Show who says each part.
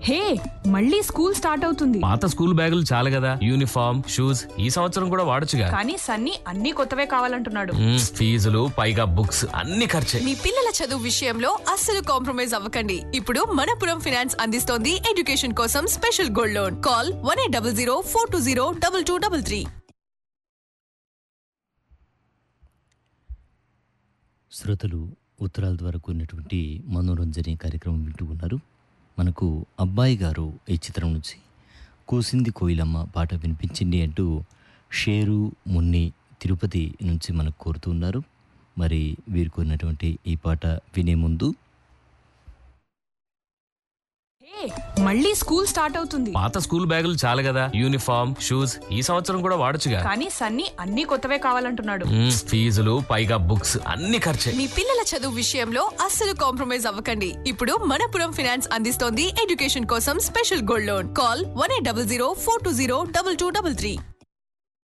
Speaker 1: హే, మళ్ళీ school start అవుతుంది.
Speaker 2: పాత స్కూల్ బ్యాగులు చాలు కదా, యూనిఫామ్, షూస్ ఈ సంవత్సరం కూడా వాడొచ్చుగా.
Speaker 1: కానీ సన్నీ అన్ని కొత్తవే కావాలంటున్నాడు.
Speaker 2: ఫీజులు పైగా బుక్స్ అన్ని ఖర్చే.
Speaker 3: మీ పిల్లల చదువు విషయంలో అస్సలు కాంప్రమైజ్ అవ్వకండి. ఇప్పుడు మనపురం ఫైనాన్స్ అందిస్తోంది ఎడ్యుకేషన్ కోసం స్పెషల్ గోల్డ్ లోన్. కాల్ 1800 420 2233.
Speaker 4: శ్రోతలు ఉత్తరాల ద్వారా కూడినటువంటి మనోరంజని కార్యక్రమం వింటూ ఉన్నారు. మనకు అబ్బాయి గారు ఈ చిత్రం నుంచి కూసింది కోయిలమ్మ పాట వినిపించింది అంటూ షేరు మున్ని తిరుపతి నుంచి మనకు కోరుతూ ఉన్నారు. మరి వీరు కోరినటువంటి ఈ పాట వినే ముందు
Speaker 1: హే, మళ్ళీ స్కూల్ స్టార్ట్ అవుతుంది.
Speaker 2: పాత స్కూల్ బ్యాగులు చాలు కదా, యూనిఫామ్, షూస్ ఈ సంవత్సరం కూడా వాడొచ్చుగా.
Speaker 1: కానీ సన్నీ అన్ని కొత్తవే కావాలంటున్నాడు.
Speaker 2: ఫీజులు పైగా బుక్స్ అన్ని ఖర్చే.
Speaker 3: మీ పిల్లల చదువు విషయంలో అస్సలు కాంప్రమైజ్ అవ్వకండి. ఇప్పుడు మనపురం ఫైనాన్స్ అందిస్తోంది ఎడ్యుకేషన్ కోసం స్పెషల్ గోల్డ్ లోన్. కాల్ 1800 420 2233.